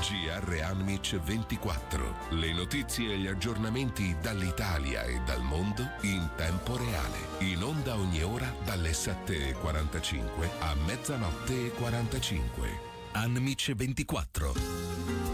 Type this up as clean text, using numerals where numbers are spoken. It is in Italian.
GR Anmic 24. Le notizie e gli aggiornamenti dall'Italia e dal mondo in tempo reale. In onda ogni ora dalle 7:45 a 00:45. Anmic 24.